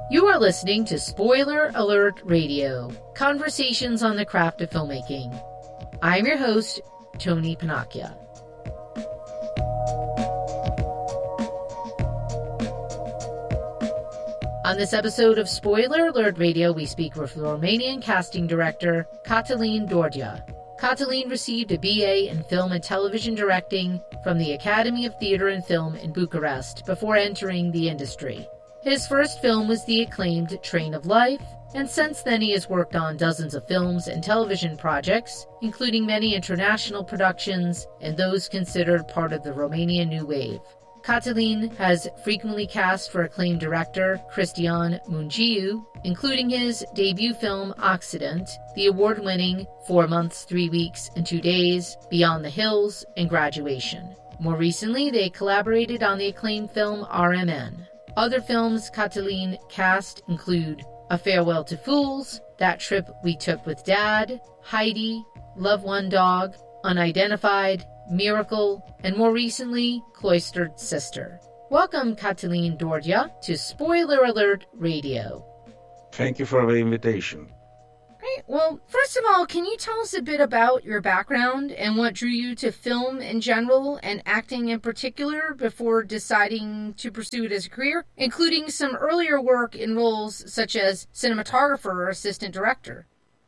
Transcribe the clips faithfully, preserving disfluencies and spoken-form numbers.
You are listening to Spoiler Alert Radio, conversations on the craft of filmmaking. I'm your host, Tony Panacchia. On this episode of Spoiler Alert Radio, we speak with Romanian casting director Cătălin Dordea. Cătălin received a B A in Film and Television Directing from the Academy of Theatre and Film in Bucharest before entering the industry. His first film was the acclaimed Train of Life, and since then he has worked on dozens of films and television projects, including many international productions and those considered part of the Romanian New Wave. Cătălin has frequently cast for acclaimed director Cristian Mungiu, including his debut film Accident, the award-winning Four Months, Three Weeks, and Two Days, Beyond the Hills, and Graduation. More recently, they collaborated on the acclaimed film R M N. Other films Cătălin cast include A Farewell to Fools, That Trip We Took with Dad, Heidi, Love One Dog, Unidentified, Miracle, and more recently, Cloistered Sister. Welcome, Cătălin Dordea, to Spoiler Alert Radio. Thank you for the invitation. Great. Well, first of all, can you tell us a bit about your background and what drew you to film in general and acting in particular before deciding to pursue it as a career, including some earlier work in roles such as cinematographer or assistant director?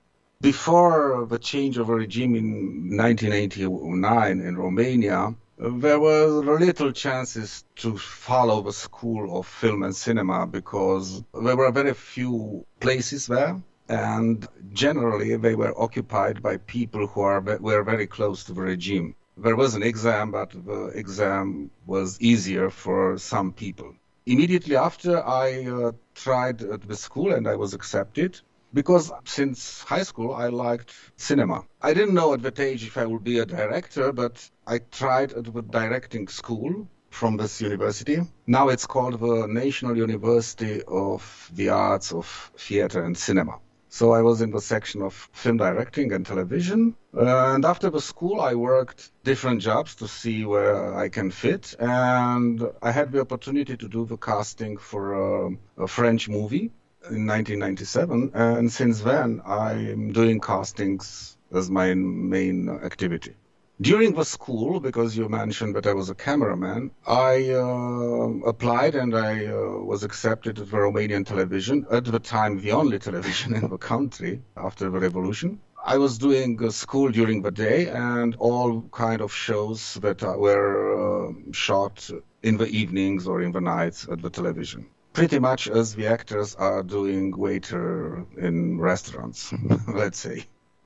Before the change of regime in nineteen eighty-nine in Romania, there were little chances to follow the school of film and cinema because there were very few places there. And generally, they were occupied by people who are, were very close to the regime. There was an exam, but the exam was easier for some people. Immediately after, I uh, tried at the school and I was accepted because since high school, I liked cinema. I didn't know at that age if I would be a director, but I tried at the directing school from this university. Now it's called the National University of the Arts of Theatre and Cinema. So I was in the section of film directing and television. And after the school, I worked different jobs to see where I can fit. And I had the opportunity to do the casting for a, a French movie in nineteen ninety-seven. And since then, I'm doing castings as my main activity. During the school, because you mentioned that I was a cameraman, I uh, applied and I uh, was accepted at the Romanian television, at the time the only television in the country after the revolution. I was doing uh, school during the day and all kind of shows that were uh, shot in the evenings or in the nights at the television. Pretty much as the actors are doing waiter in restaurants, let's say.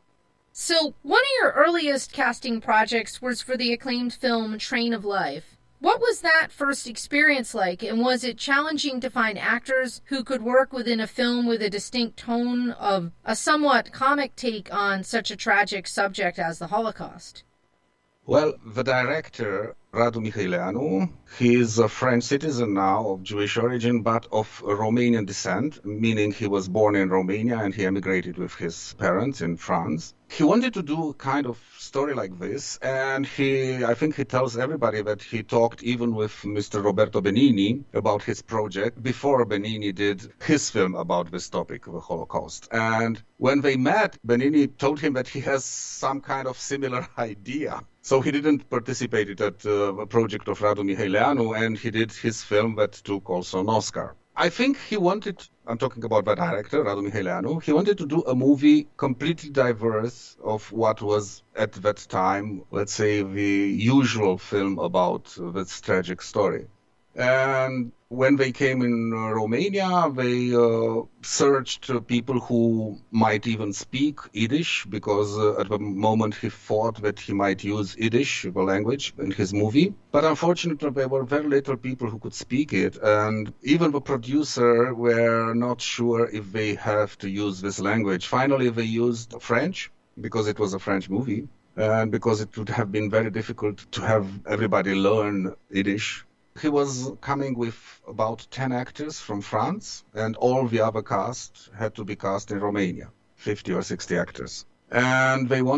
So, one of your earliest casting projects was for the acclaimed film Train of Life. What was that first experience like, and was it challenging to find actors who could work within a film with a distinct tone of a somewhat comic take on such a tragic subject as the Holocaust? Well, the director, Radu Mihailanu, he is a French citizen now of Jewish origin, but of Romanian descent, meaning he was born in Romania and he emigrated with his parents in France. He wanted to do a kind of story like this, and he, I think he tells everybody that he talked even with Mister Roberto Benigni about his project before Benigni did his film about this topic, the Holocaust. And when they met, Benigni told him that he has some kind of similar idea. So he didn't participate at uh, a project of Radu Mihailanu, and he did his film that took also an Oscar. I think he wanted, I'm talking about the director, Radu Mihailanu, he wanted to do a movie completely diverse of what was at that time, let's say, the usual film about this tragic story. And when they came in uh, Romania, they uh, searched uh, people who might even speak Yiddish, because uh, at the moment he thought that he might use Yiddish, the language, in his movie. But unfortunately, there were very little people who could speak it, and even the producer were not sure if they have to use this language. Finally, they used French, because it was a French movie, and because it would have been very difficult to have everybody learn Yiddish. He was coming with about ten actors from France, and all the other cast had to be cast in Romania, fifty or sixty actors. And they wanted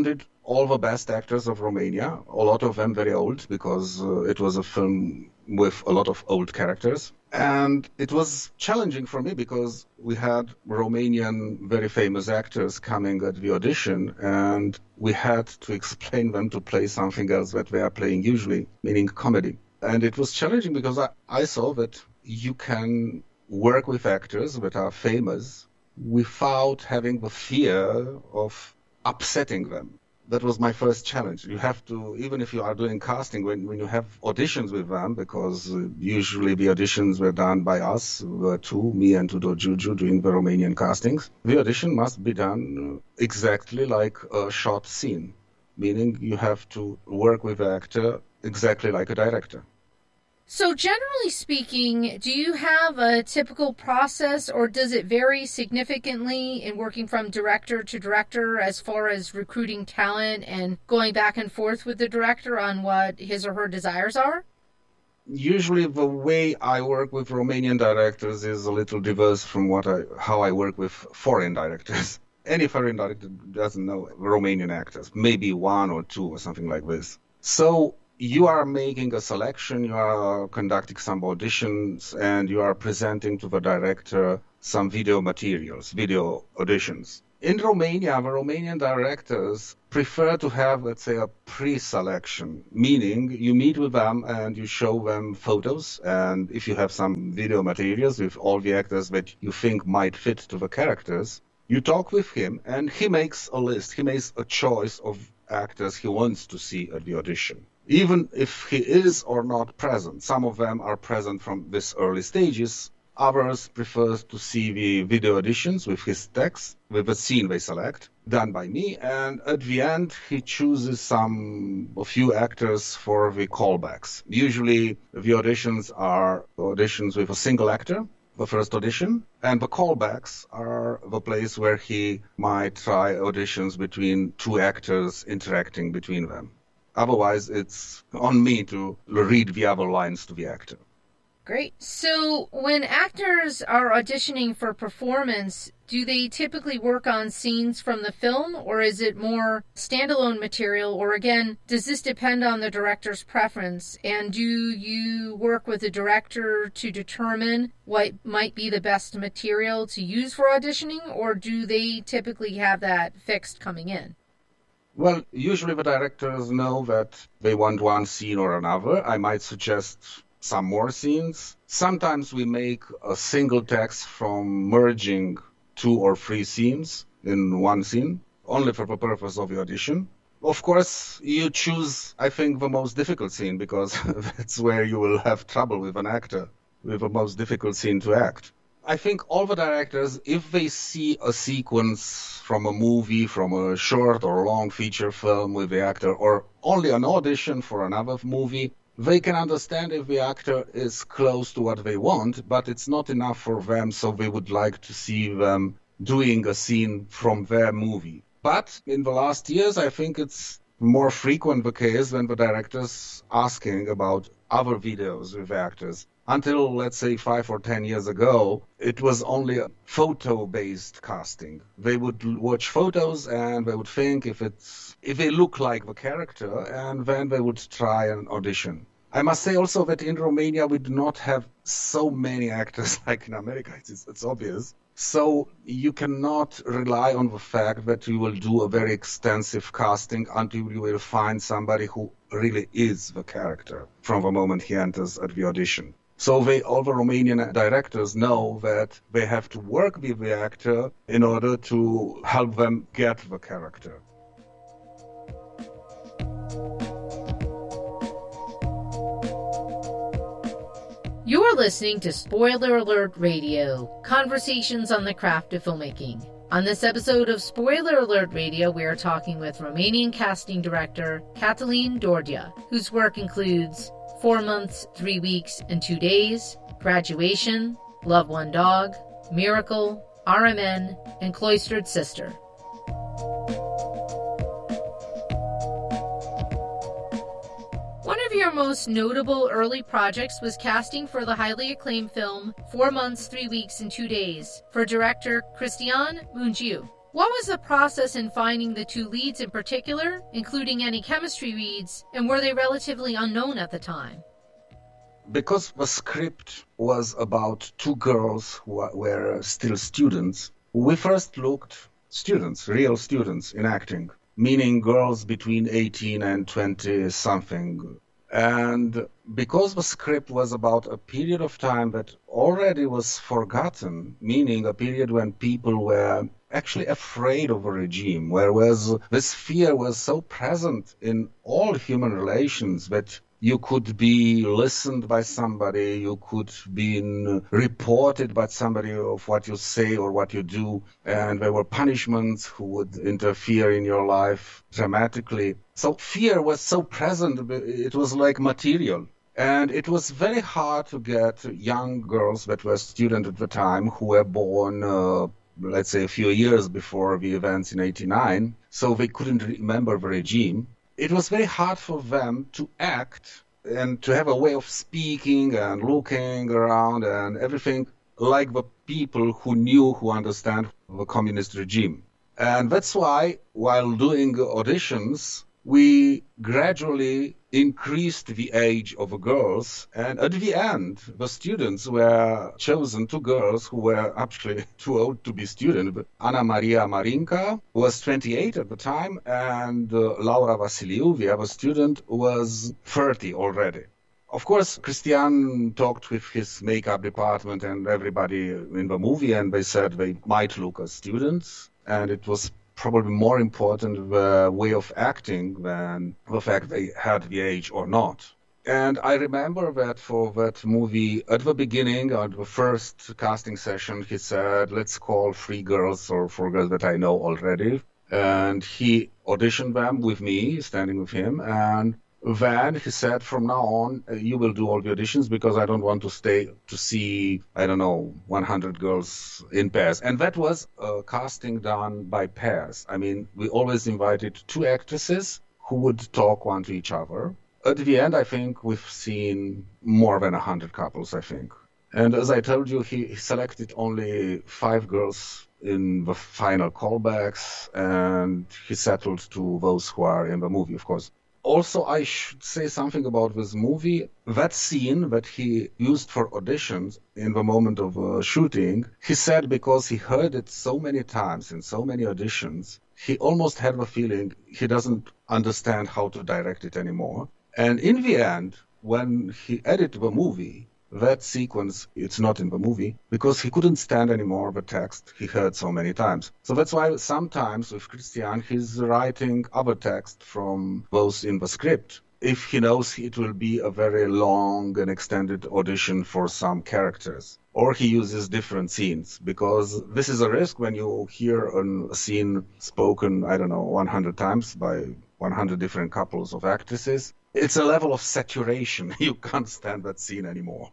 all the best actors of Romania, a lot of them very old, because uh, it was a film with a lot of old characters. And it was challenging for me because we had Romanian very famous actors coming at the audition, and we had to explain them to play something else that they are playing usually, meaning comedy. And it was challenging because I, I saw that you can work with actors that are famous without having the fear of upsetting them. That was my first challenge. You have to, even if you are doing casting, when, when you have auditions with them, because uh, usually the auditions were done by us, were two, me and Tudor Giurgiu doing the Romanian castings, the audition must be done exactly like a shot scene, meaning you have to work with the actor exactly like a director. So generally speaking, do you have a typical process, or does it vary significantly in working from director to director as far as recruiting talent and going back and forth with the director on what his or her desires are? Usually the way I work with Romanian directors is a little diverse from what I, how I work with foreign directors. Any foreign director doesn't know Romanian actors, maybe one or two or something like this. So you are making a selection, you are conducting some auditions, and you are presenting to the director some video materials, video auditions. In Romania, the Romanian directors prefer to have, let's say, a pre-selection, meaning you meet with them and you show them photos, and if you have some video materials with all the actors that you think might fit to the characters, you talk with him and he makes a list, he makes a choice of actors he wants to see at the audition. Even if he is or not present, some of them are present from this early stages, others prefer to see the video auditions with his text, with the scene they select, done by me, and at the end he chooses some, a few actors for the callbacks. Usually the auditions are auditions with a single actor, the first audition, and the callbacks are the place where he might try auditions between two actors interacting between them. Otherwise, it's on me to read the other lines to the actor. Great. So when actors are auditioning for performance, do they typically work on scenes from the film, or is it more standalone material? Or again, does this depend on the director's preference? And do you work with the director to determine what might be the best material to use for auditioning, or do they typically have that fixed coming in? Well, usually the directors know that they want one scene or another. I might suggest some more scenes. Sometimes we make a single text from merging two or three scenes in one scene, only for the purpose of the audition. Of course, you choose, I think, the most difficult scene, because that's where you will have trouble with an actor, with the most difficult scene to act. I think all the directors, if they see a sequence from a movie, from a short or long feature film with the actor, or only an audition for another movie, they can understand if the actor is close to what they want, but it's not enough for them, so they would like to see them doing a scene from their movie. But in the last years, I think it's more frequent the case when the directors asking about other videos with actors. Until, let's say, five or ten years ago, it was only a photo-based casting. They would watch photos and they would think if it's if they look like the character, and then they would try an audition. I must say also that in Romania we do not have so many actors like in America. It's, it's obvious. So you cannot rely on the fact that you will do a very extensive casting until you will find somebody who really is the character from the moment he enters at the audition. So they, all the Romanian directors know that they have to work with the actor in order to help them get the character. You're listening to Spoiler Alert Radio, conversations on the craft of filmmaking. On this episode of Spoiler Alert Radio, we are talking with Romanian casting director Cătălin Dordea, whose work includes Four Months, Three Weeks, and Two Days, Graduation, Love One Dog, Miracle, R M N, and Cloistered Sister. One of your most notable early projects was casting for the highly acclaimed film Four Months, Three Weeks, and Two Days for director Cristian Mungiu. What was the process in finding the two leads in particular, including any chemistry reads, and were they relatively unknown at the time? Because the script was about two girls who were still students, we first looked students, real students in acting, meaning girls between eighteen and twenty something. And because the script was about a period of time that already was forgotten, meaning a period when people were actually afraid of a regime, whereas this fear was so present in all human relations that you could be listened by somebody, you could be reported by somebody of what you say or what you do, and there were punishments who would interfere in your life dramatically. So fear was so present, it was like material. And it was very hard to get young girls that were students at the time who were born, uh, let's say, a few years before the events in eighty-nine, so they couldn't remember the regime. It was very hard for them to act and to have a way of speaking and looking around and everything like the people who knew, who understand the communist regime. And that's why, while doing auditions, we gradually increased the age of the girls, and at the end, the students were chosen, two girls who were actually too old to be students. Anna Maria Marinka was twenty-eight at the time, and uh, Laura Vasiliou, the other student, was thirty already. Of course, Christian talked with his makeup department and everybody in the movie, and they said they might look as students, and it was probably more important the way of acting than the fact they had the age or not. And I remember that for that movie, at the beginning, at the first casting session, he said, let's call three girls or four girls that I know already. And he auditioned them with me, standing with him, and then he said, from now on, uh, you will do all the auditions because I don't want to stay to see, I don't know, one hundred girls in pairs. And that was a casting done by pairs. I mean, we always invited two actresses who would talk one to each other. At the end, I think we've seen more than one hundred couples, I think. And as I told you, he selected only five girls in the final callbacks, and he settled to those who are in the movie, of course. Also, I should say something about this movie. That scene that he used for auditions in the moment of uh, shooting, he said because he heard it so many times in so many auditions, he almost had the feeling he doesn't understand how to direct it anymore. And in the end, when he edited the movie, that sequence, it's not in the movie, because he couldn't stand anymore the text he heard so many times. So that's why sometimes with Christian, he's writing other text from those in the script, if he knows it will be a very long and extended audition for some characters. Or he uses different scenes, because this is a risk when you hear a scene spoken, I don't know, one hundred times by one hundred different couples of actresses. It's a level of saturation. You can't stand that scene anymore.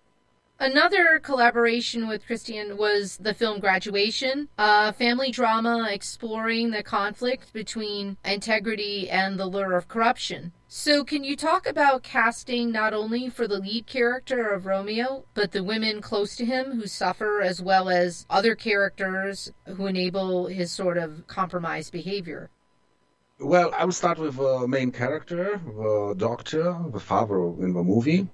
Another collaboration with Christian was the film Graduation, a family drama exploring the conflict between integrity and the lure of corruption. So can you talk about casting not only for the lead character of Romeo, but the women close to him who suffer, as well as other characters who enable his sort of compromised behavior? Well, I will start with the main character, the doctor, the father in the movie.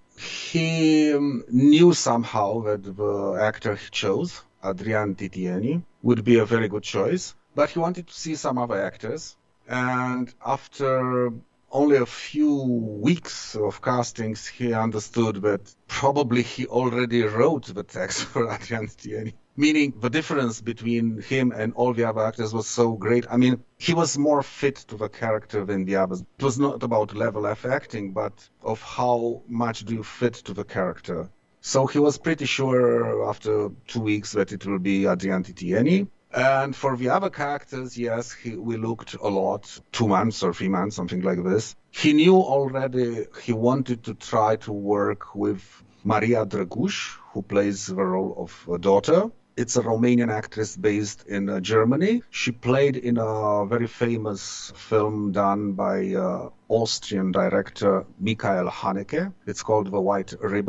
He um, knew somehow that the actor he chose, Adrian Titieni, would be a very good choice, but he wanted to see some other actors. And after only a few weeks of castings, he understood that probably he already wrote the text for Adrian Titieni. Meaning the difference between him and all the other actors was so great. I mean, he was more fit to the character than the others. It was not about level F acting, but of how much do you fit to the character. So he was pretty sure after two weeks that it will be Adrian Titieni. And for the other characters, yes, he, we looked a lot, two months or three months, something like this. He knew already he wanted to try to work with Maria Draguș, who plays the role of a daughter. It's a Romanian actress based in uh, Germany. She played in a very famous film done by uh, Austrian director Michael Haneke. It's called The White Ribbon.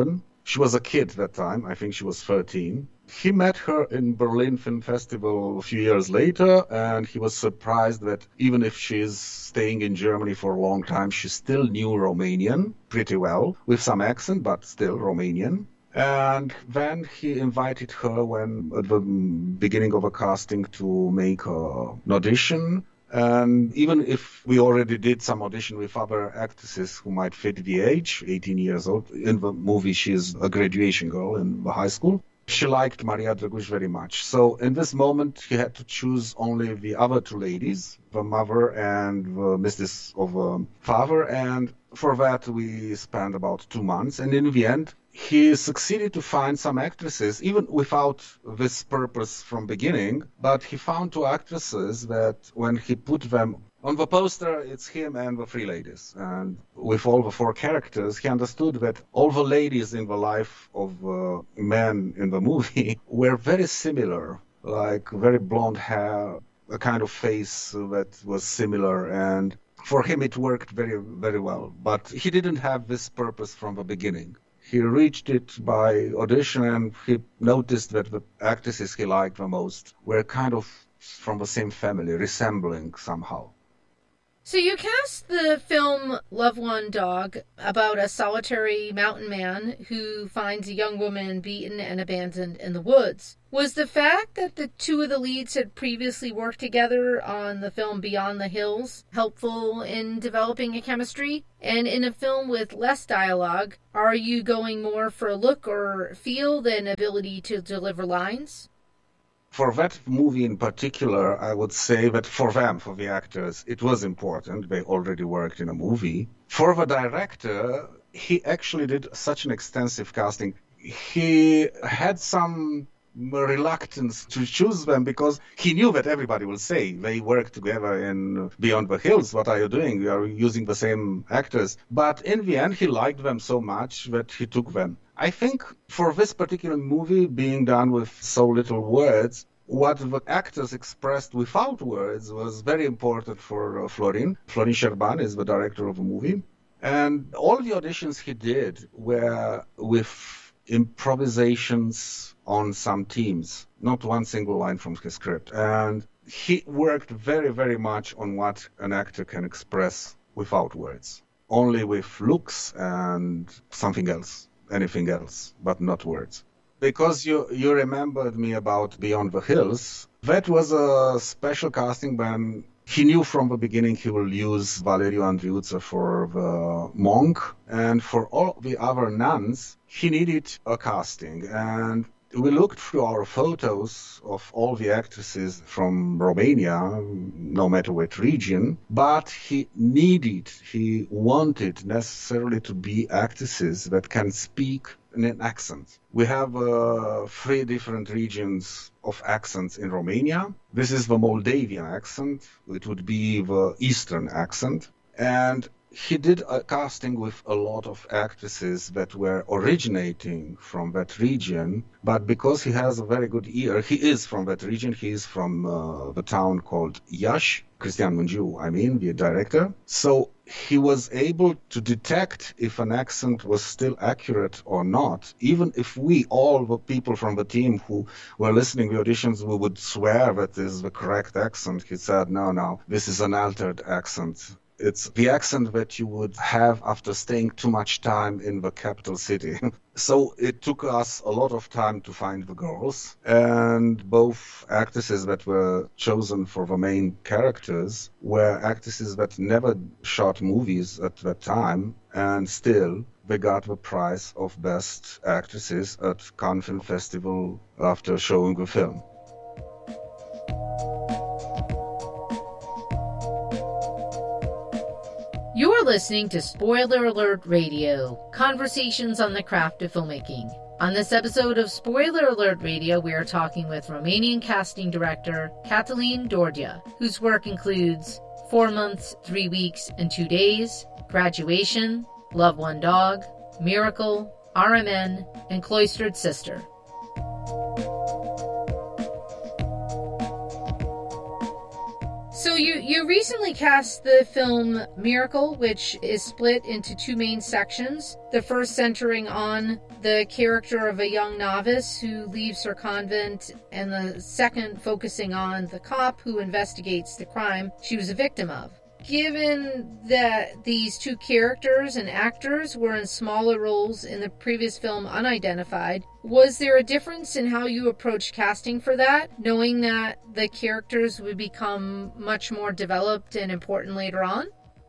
She was a kid that time. I think she was thirteen. He met her in Berlin Film Festival a few years later, and he was surprised that even if she's staying in Germany for a long time, she still knew Romanian pretty well, with some accent, but still Romanian. And then he invited her when at the beginning of a casting to make a, an audition. And even if we already did some audition with other actresses who might fit the age, eighteen years old, in the movie she's a graduation girl in the high school, she liked Maria Draguș very much. So in this moment, he had to choose only the other two ladies, the mother and the mistress of the father. And for that, we spent about two months. And in the end, he succeeded to find some actresses, even without this purpose from beginning. But he found two actresses that when he put them on the poster, it's him and the three ladies. And with all the four characters, he understood that all the ladies in the life of the men in the movie were very similar, like very blonde hair, a kind of face that was similar. And for him, it worked very, very well. But he didn't have this purpose from the beginning. He reached it by audition, and he noticed that the actresses he liked the most were kind of from the same family, resembling somehow. So you cast the film Love One Dog about a solitary mountain man who finds a young woman beaten and abandoned in the woods. Was the fact that the two of the leads had previously worked together on the film Beyond the Hills helpful in developing a chemistry? And in a film with less dialogue, are you going more for a look or feel than ability to deliver lines? For that movie in particular, I would say that for them, for the actors, it was important. They already worked in a movie. For the director, he actually did such an extensive casting. He had some reluctance to choose them because he knew that everybody will say they work together in Beyond the Hills. What are you doing? You are using the same actors. But in the end, he liked them so much that he took them. I think for this particular movie being done with so little words, what the actors expressed without words was very important for uh, Florin. Florin Șerban is the director of the movie. And all the auditions he did were with improvisations on some themes, not one single line from his script. And he worked very, very much on what an actor can express without words, only with looks and something else. Anything else, but not words. Because you, you remembered me about Beyond the Hills, that was a special casting when he knew from the beginning he will use Valeriu Andriuță for the monk, and for all the other nuns, he needed a casting. And we looked through our photos of all the actresses from Romania, no matter what region, but he needed, he wanted necessarily to be actresses that can speak in an accent. We have uh, three different regions of accents in Romania. This is the Moldavian accent, it would be the Eastern accent, and he did a casting with a lot of actresses that were originating from that region, but because he has a very good ear, he is from that region, he is from uh, the town called Iași, Cristian Mungiu, I mean, the director. So he was able to detect if an accent was still accurate or not, even if we, all the people from the team who were listening to the auditions, we would swear that this is the correct accent. He said, no, no, this is an altered accent. It's the accent that you would have after staying too much time in the capital city. So it took us a lot of time to find the girls, and both actresses that were chosen for the main characters were actresses that never shot movies at that time, and still they got the prize of Best Actresses at Cannes Film Festival after showing the film. You're listening to Spoiler Alert Radio, conversations on the craft of filmmaking. On this episode of Spoiler Alert Radio, we are talking with Romanian casting director Cătălin Dordea, whose work includes Four Months, Three Weeks, and Two Days, Graduation, Love One Dog, Miracle, R M N, and Cloistered Sister. So you, you recently cast the film Miracle, which is split into two main sections. The first centering on the character of a young novice who leaves her convent, and the second focusing on the cop who investigates the crime she was a victim of. Given that these two characters and actors were in smaller roles in the previous film Unidentified, was there a difference in how you approached casting for that, knowing that the characters would become much more developed and important later on?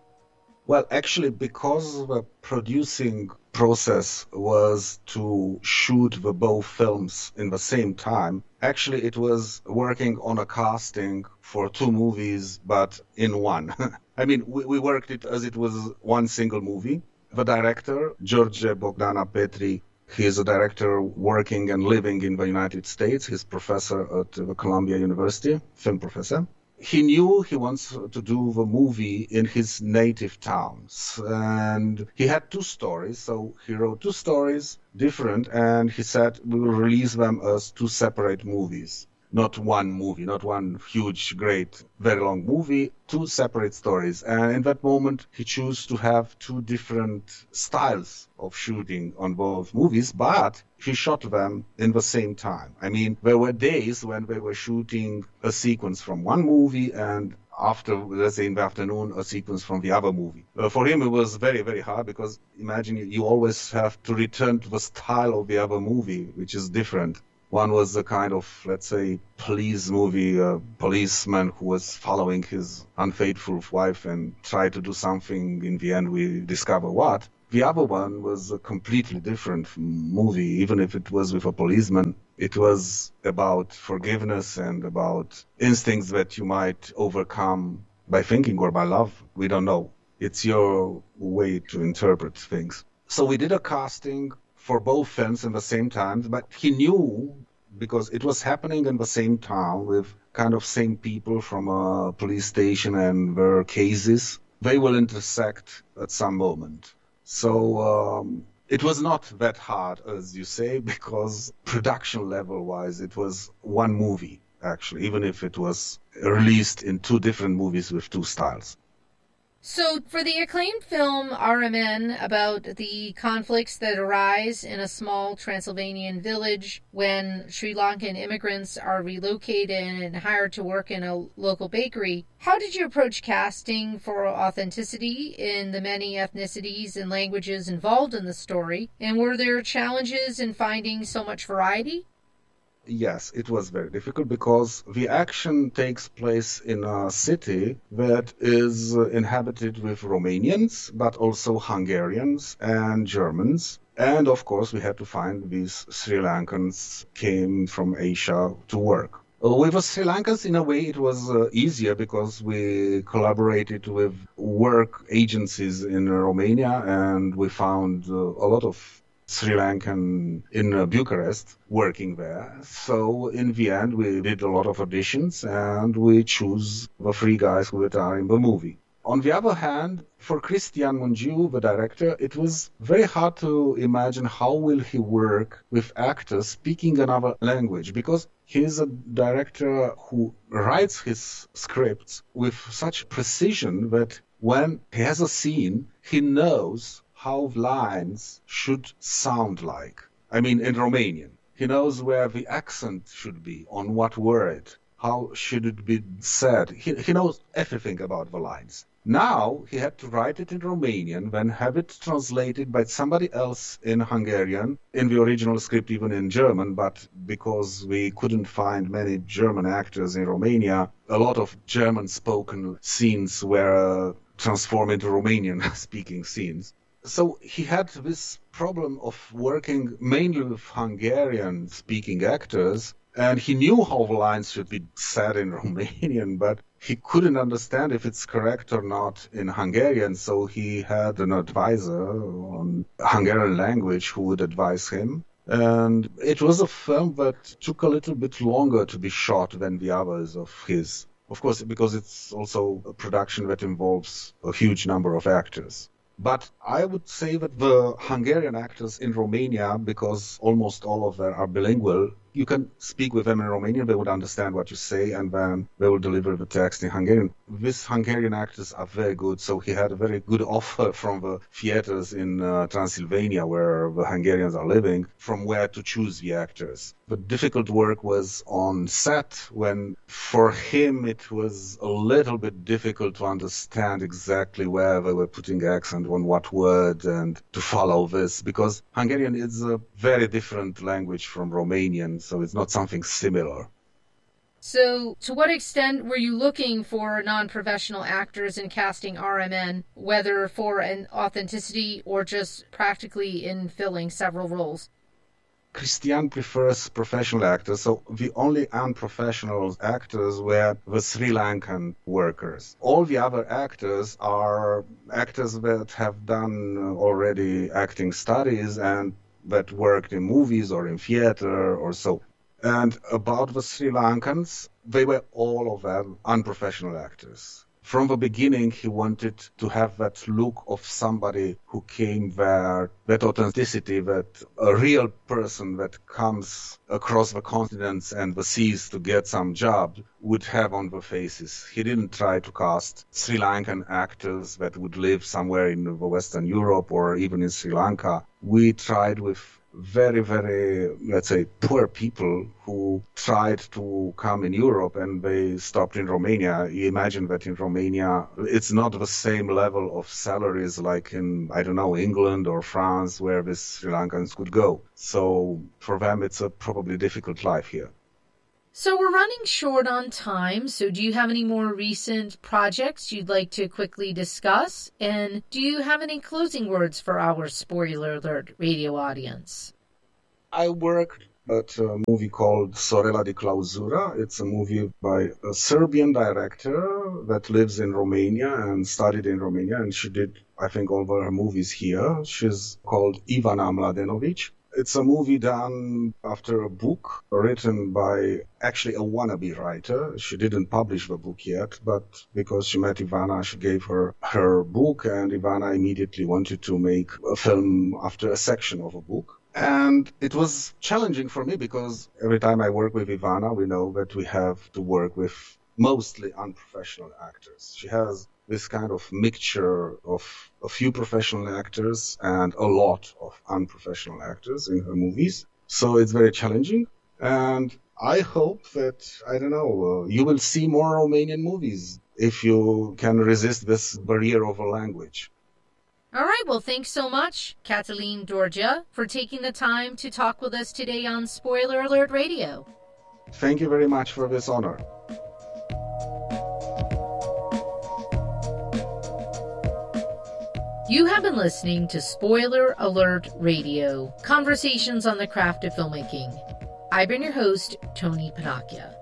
Well, actually, because the producing process was to shoot the both films in the same time, actually it was working on a casting for two movies, but in one. I mean, we, we worked it as it was one single movie. The director, George Bogdana Petri, he is a director working and living in the United States. He's professor at the Columbia University, film professor. He knew he wants to do the movie in his native towns, and he had two stories, so he wrote two stories, different, and he said we will release them as two separate movies. Not one movie, not one huge, great, very long movie, two separate stories. And in that moment, he chose to have two different styles of shooting on both movies, but he shot them in the same time. I mean, there were days when they were shooting a sequence from one movie and after, let's say in the afternoon, a sequence from the other movie. Uh, for him, it was very, very hard because imagine you, you always have to return to the style of the other movie, which is different. One was a kind of, let's say, police movie, a policeman who was following his unfaithful wife and tried to do something. In the end, we discover what. The other one was a completely different movie, even if it was with a policeman. It was about forgiveness and about instincts that you might overcome by thinking or by love. We don't know. It's your way to interpret things. So we did a casting for both films in the same time, but he knew, because it was happening in the same town with kind of same people from a police station and their cases, they will intersect at some moment. So um, it was not that hard, as you say, because production level-wise, it was one movie, actually, even if it was released in two different movies with two styles. So, for the acclaimed film R M N, about the conflicts that arise in a small Transylvanian village when Sri Lankan immigrants are relocated and hired to work in a local bakery, how did you approach casting for authenticity in the many ethnicities and languages involved in the story? And were there challenges in finding so much variety? Yes, it was very difficult because the action takes place in a city that is inhabited with Romanians, but also Hungarians and Germans. And of course, we had to find these Sri Lankans came from Asia to work. With the Sri Lankans, in a way, it was uh, easier because we collaborated with work agencies in Romania and we found uh, a lot of Sri Lankan in uh, Bucharest working there. So in the end, we did a lot of auditions and we chose the three guys that are in the movie. On the other hand, for Cristian Mungiu, the director, it was very hard to imagine how will he work with actors speaking another language, because he is a director who writes his scripts with such precision that when he has a scene, he knows how lines should sound like. I mean, in Romanian. He knows where the accent should be, on what word, how should it be said. He, he knows everything about the lines. Now he had to write it in Romanian, then have it translated by somebody else in Hungarian, in the original script even in German, but because we couldn't find many German actors in Romania, a lot of German-spoken scenes were uh, transformed into Romanian-speaking scenes. So he had this problem of working mainly with Hungarian-speaking actors, and he knew how the lines should be said in Romanian, but he couldn't understand if it's correct or not in Hungarian, so he had an advisor on Hungarian language who would advise him. And it was a film that took a little bit longer to be shot than the others of his. Of course, because it's also a production that involves a huge number of actors. But I would say that the Hungarian actors in Romania, because almost all of them are bilingual, You can speak with them in Romanian, they would understand what you say, and then they will deliver the text in Hungarian. These Hungarian actors are very good, so he had a very good offer from the theaters in uh, Transylvania, where the Hungarians are living, from where to choose the actors. The difficult work was on set, when for him it was a little bit difficult to understand exactly where they were putting accent on what word and to follow this, because Hungarian is a very different language from Romanian, so it's not something similar. So, to what extent were you looking for non-professional actors in casting R M N, whether for an authenticity or just practically in filling several roles? Christian prefers professional actors, so the only unprofessional actors were the Sri Lankan workers. All the other actors are actors that have done already acting studies and that worked in movies or in theater or so. And about the Sri Lankans, they were all of them unprofessional actors. From the beginning, he wanted to have that look of somebody who came there, that authenticity, that a real person that comes across the continents and the seas to get some job would have on the faces. He didn't try to cast Sri Lankan actors that would live somewhere in the Western Europe or even in Sri Lanka. We tried with very, very, let's say, poor people who tried to come in Europe and they stopped in Romania. You imagine that in Romania, it's not the same level of salaries like in, I don't know, England or France, where the Sri Lankans could go. So for them, it's a probably difficult life here. So we're running short on time, so do you have any more recent projects you'd like to quickly discuss? And do you have any closing words for our Spoiler Alert radio audience? I worked at a movie called Sorella di Clausura. It's a movie by a Serbian director that lives in Romania and studied in Romania, and she did, I think, all of her movies here. She's called Ivana Mladenovic. It's a movie done after a book written by actually a wannabe writer. She didn't publish the book yet, but because she met Ivana, she gave her her book, and Ivana immediately wanted to make a film after a section of a book. And it was challenging for me because every time I work with Ivana, we know that we have to work with mostly unprofessional actors. She has this kind of mixture of a few professional actors and a lot of unprofessional actors in her movies. So it's very challenging. And I hope that, I don't know, uh, you will see more Romanian movies if you can resist this barrier of a language. All right, well, thanks so much, Catalin Dorja, for taking the time to talk with us today on Spoiler Alert Radio. Thank you very much for this honor. You have been listening to Spoiler Alert Radio, conversations on the craft of filmmaking. I've been your host, Tony Panacchia.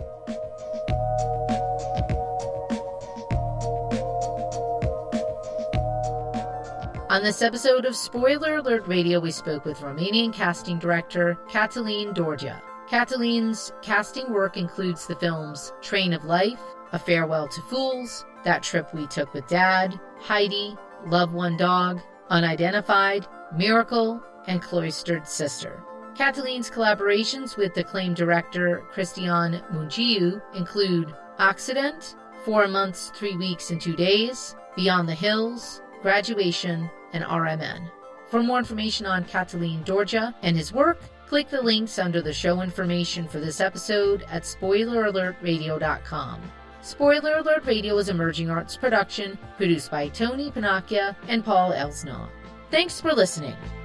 On this episode of Spoiler Alert Radio, we spoke with Romanian casting director Catalin Dorja. Catalin's casting work includes the films Train of Life, A Farewell to Fools, That Trip We Took with Dad, Heidi, Love One Dog, Unidentified, Miracle, and Cloistered Sister. Catalin's collaborations with acclaimed director Cristian Mungiu include Accident, Four Months, Three Weeks, and Two Days, Beyond the Hills, Graduation, and R M N. For more information on Catalin Dorja and his work, click the links under the show information for this episode at spoiler alert radio dot com. Spoiler Alert Radio is Emerging Arts production, produced by Tony Panacchia and Paul Elsnaw. Thanks for listening.